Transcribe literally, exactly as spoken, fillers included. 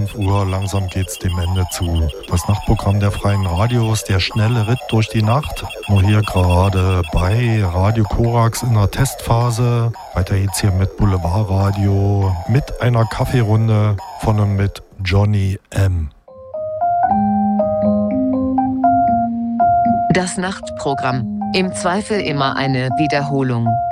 fünf Uhr, langsam geht's dem Ende zu. Das Nachtprogramm der Freien Radios, der schnelle Ritt durch die Nacht. Nur hier gerade bei Radio Korax in der Testphase. Weiter geht's hier mit Boulevardradio, mit einer Kaffeerunde von und mit Johnny M. Das Nachtprogramm. Im Zweifel immer eine Wiederholung.